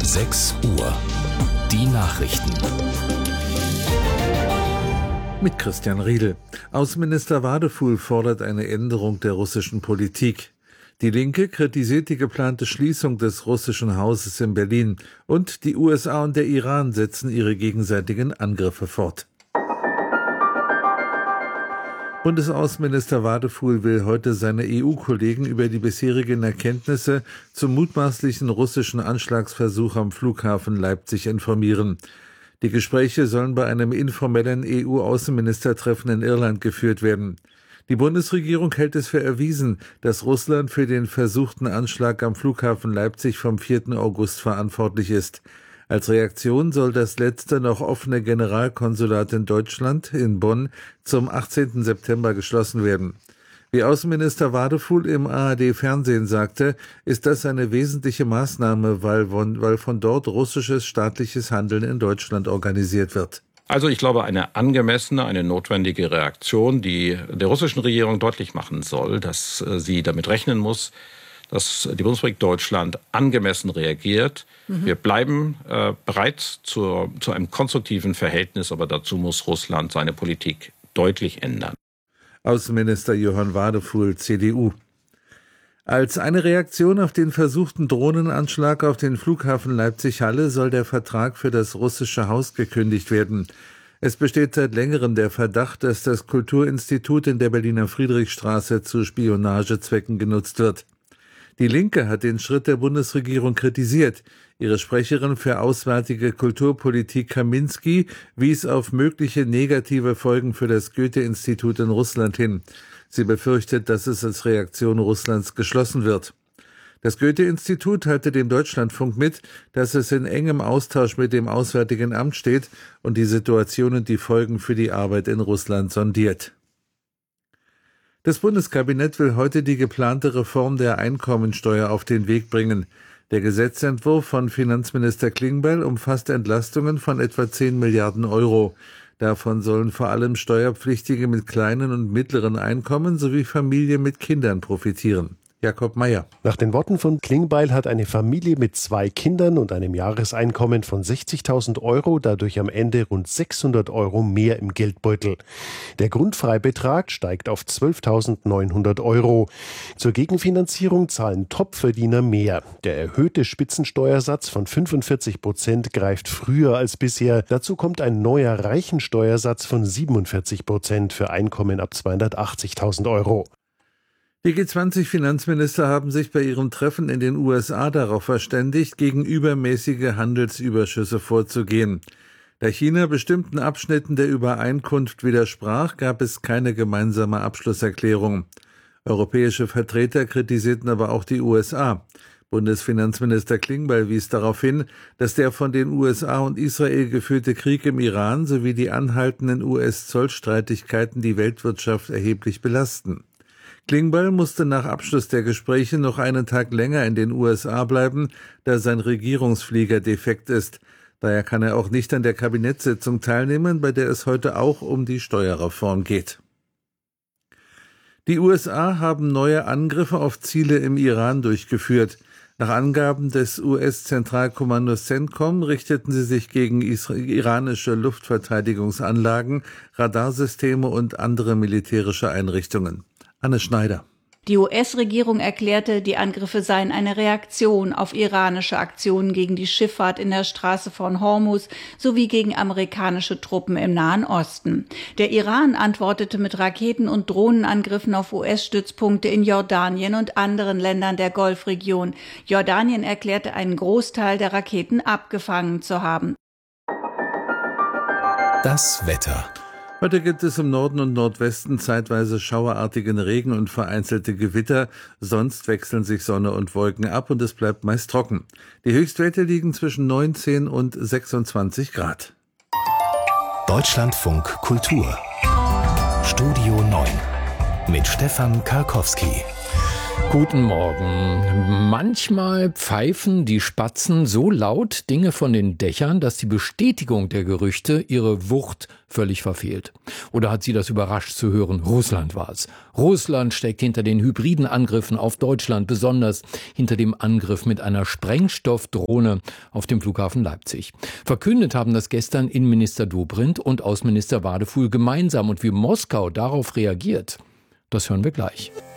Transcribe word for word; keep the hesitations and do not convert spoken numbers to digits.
sechs Uhr. Die Nachrichten. Mit Christian Riedel. Außenminister Wadefuhl fordert eine Änderung der russischen Politik. Die Linke kritisiert die geplante Schließung des russischen Hauses in Berlin. Und die U S A und der Iran setzen ihre gegenseitigen Angriffe fort. Bundesaußenminister Wadefuhl will heute seine E U-Kollegen über die bisherigen Erkenntnisse zum mutmaßlichen russischen Anschlagsversuch am Flughafen Leipzig informieren. Die Gespräche sollen bei einem informellen E U-Außenministertreffen in Irland geführt werden. Die Bundesregierung hält es für erwiesen, dass Russland für den versuchten Anschlag am Flughafen Leipzig vom vierten August verantwortlich ist. Als Reaktion soll das letzte noch offene Generalkonsulat in Deutschland, in Bonn, zum achtzehnten September geschlossen werden. Wie Außenminister Wadefuhl im A R D-Fernsehen sagte, ist das eine wesentliche Maßnahme, weil von, weil von dort russisches staatliches Handeln in Deutschland organisiert wird. Also ich glaube, eine angemessene, eine notwendige Reaktion, die der russischen Regierung deutlich machen soll, dass sie damit rechnen muss, dass die Bundesrepublik Deutschland angemessen reagiert. Mhm. Wir bleiben äh, bereit zur, zu einem konstruktiven Verhältnis, aber dazu muss Russland seine Politik deutlich ändern. Außenminister Johann Wadefuhl, C D U. Als eine Reaktion auf den versuchten Drohnenanschlag auf den Flughafen Leipzig-Halle soll der Vertrag für das russische Haus gekündigt werden. Es besteht seit längerem der Verdacht, dass das Kulturinstitut in der Berliner Friedrichstraße zu Spionagezwecken genutzt wird. Die Linke hat den Schritt der Bundesregierung kritisiert. Ihre Sprecherin für auswärtige Kulturpolitik Kaminski wies auf mögliche negative Folgen für das Goethe-Institut in Russland hin. Sie befürchtet, dass es als Reaktion Russlands geschlossen wird. Das Goethe-Institut teilte dem Deutschlandfunk mit, dass es in engem Austausch mit dem Auswärtigen Amt steht und die Situation und die Folgen für die Arbeit in Russland sondiert. Das Bundeskabinett will heute die geplante Reform der Einkommensteuer auf den Weg bringen. Der Gesetzentwurf von Finanzminister Klingbeil umfasst Entlastungen von etwa zehn Milliarden Euro. Davon sollen vor allem Steuerpflichtige mit kleinen und mittleren Einkommen sowie Familien mit Kindern profitieren. Jakob Mayer. Nach den Worten von Klingbeil hat eine Familie mit zwei Kindern und einem Jahreseinkommen von sechzigtausend Euro dadurch am Ende rund sechshundert Euro mehr im Geldbeutel. Der Grundfreibetrag steigt auf zwölftausendneunhundert Euro. Zur Gegenfinanzierung zahlen Topverdiener mehr. Der erhöhte Spitzensteuersatz von fünfundvierzig Prozent greift früher als bisher. Dazu kommt ein neuer Reichensteuersatz von siebenundvierzig Prozent für Einkommen ab zweihundertachtzigtausend Euro. Die G zwanzig Finanzminister haben sich bei ihrem Treffen in den U S A darauf verständigt, gegen übermäßige Handelsüberschüsse vorzugehen. Da China bestimmten Abschnitten der Übereinkunft widersprach, gab es keine gemeinsame Abschlusserklärung. Europäische Vertreter kritisierten aber auch die U S A. Bundesfinanzminister Klingbeil wies darauf hin, dass der von den U S A und Israel geführte Krieg im Iran sowie die anhaltenden U S-Zollstreitigkeiten die Weltwirtschaft erheblich belasten. Klingbeil musste nach Abschluss der Gespräche noch einen Tag länger in den U S A bleiben, da sein Regierungsflieger defekt ist. Daher kann er auch nicht an der Kabinettssitzung teilnehmen, bei der es heute auch um die Steuerreform geht. Die U S A haben neue Angriffe auf Ziele im Iran durchgeführt. Nach Angaben des U S-Zentralkommandos CENTCOM richteten sie sich gegen iranische Luftverteidigungsanlagen, Radarsysteme und andere militärische Einrichtungen. Anne Schneider. Die U S-Regierung erklärte, die Angriffe seien eine Reaktion auf iranische Aktionen gegen die Schifffahrt in der Straße von Hormuz sowie gegen amerikanische Truppen im Nahen Osten. Der Iran antwortete mit Raketen- und Drohnenangriffen auf U S-Stützpunkte in Jordanien und anderen Ländern der Golfregion. Jordanien erklärte, einen Großteil der Raketen abgefangen zu haben. Das Wetter. Heute gibt es im Norden und Nordwesten zeitweise schauerartigen Regen und vereinzelte Gewitter. Sonst wechseln sich Sonne und Wolken ab und es bleibt meist trocken. Die Höchstwerte liegen zwischen neunzehn und sechsundzwanzig Grad. Deutschlandfunk Kultur. Studio neun mit Stefan Karkowski. Guten Morgen. Manchmal pfeifen die Spatzen so laut Dinge von den Dächern, dass die Bestätigung der Gerüchte ihre Wucht völlig verfehlt. Oder hat Sie das überrascht zu hören? Russland war es. Russland steckt hinter den hybriden Angriffen auf Deutschland, besonders hinter dem Angriff mit einer Sprengstoffdrohne auf dem Flughafen Leipzig. Verkündet haben das gestern Innenminister Dobrindt und Außenminister Wadefuhl gemeinsam. Und wie Moskau darauf reagiert, das hören wir gleich.